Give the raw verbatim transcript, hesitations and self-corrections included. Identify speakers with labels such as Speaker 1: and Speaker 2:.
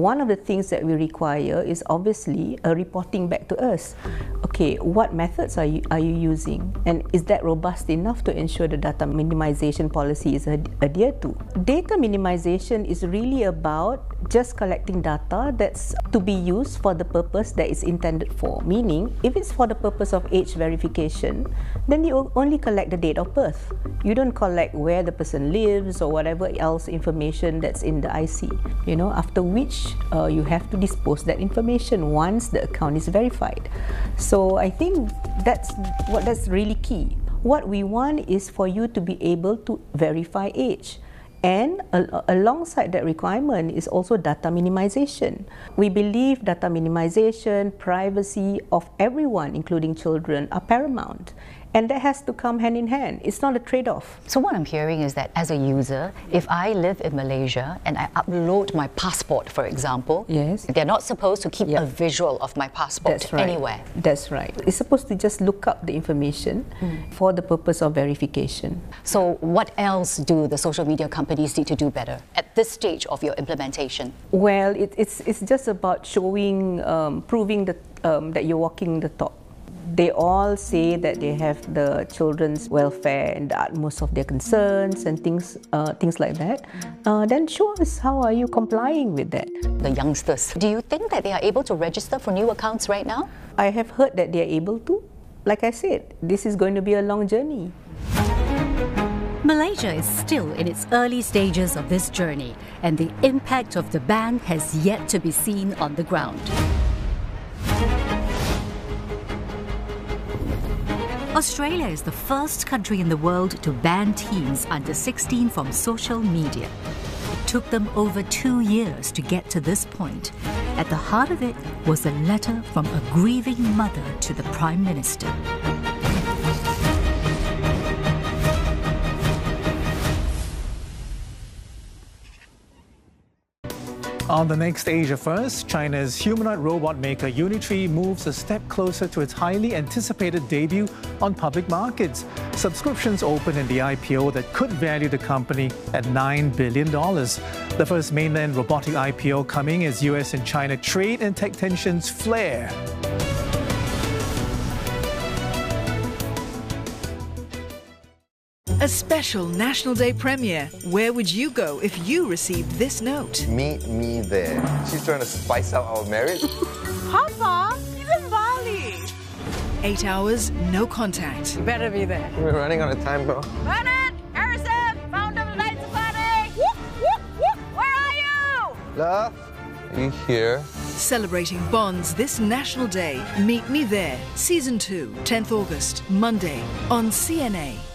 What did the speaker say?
Speaker 1: one of the things that we require is obviously a reporting back to us. Okay, what methods are you, are you using? And is that robust enough to ensure the data minimization policy is ad adhered to? Data minimization is really about just collecting data that's to be used for the purpose that it's intended for. Meaning, if it's for the purpose of age verification, then you only collect the date of birth. You don't collect where the person lives or whatever else information that's in the I C. You know, after which uh, you have to dispose that information once the account is verified. So I think that's what that's really key. What we want is for you to be able to verify age. And al alongside that requirement is also data minimization. We believe data minimization, privacy of everyone, including children, are paramount. And that has to come hand in hand. It's not a trade-off.
Speaker 2: So what I'm hearing is that as a user, if I live in Malaysia and I upload my passport, for example,
Speaker 1: yes,
Speaker 2: they're not supposed to keep
Speaker 1: yep.
Speaker 2: a visual of my passport
Speaker 1: That's right.
Speaker 2: anywhere.
Speaker 1: That's right. It's supposed to just look up the information mm. for the purpose of verification.
Speaker 2: So what else do the social media companies need to do better at this stage of your implementation?
Speaker 1: Well, it, it's, it's just about showing, um, proving that, um, that you're walking the talk. They all say that they have the children's welfare and the utmost of their concerns and things, uh, things like that. Uh, then show us how are you complying with that.
Speaker 2: The youngsters, do you think that they are able to register for new accounts right now?
Speaker 1: I have heard that they are able to. Like I said, this is going to be a long journey.
Speaker 3: Malaysia is still in its early stages of this journey, and the impact of the ban has yet to be seen on the ground. Australia is the first country in the world to ban teens under sixteen from social media. It took them over two years to get to this point. At the heart of it was a letter from a grieving mother to the Prime Minister.
Speaker 4: On the next Asia First, China's humanoid robot maker Unitree moves a step closer to its highly anticipated debut on public markets. Subscriptions open in the I P O that could value the company at nine billion dollars. The first mainland robotic I P O coming as U S and China trade and tech tensions flare.
Speaker 5: A special National Day premiere. Where would you go if you received this note?
Speaker 6: Meet me there. She's trying to spice up our marriage.
Speaker 5: Papa, he's in Bali. Eight hours, no contact. You better be there.
Speaker 6: We're running out of time, bro.
Speaker 7: Bernard! Harrison! Found the night safari! Whoop, whoop, whoop! Where are you?
Speaker 6: Love, are you here?
Speaker 5: Celebrating bonds this National Day. Meet Me There. Season two, tenth August, Monday on C N A.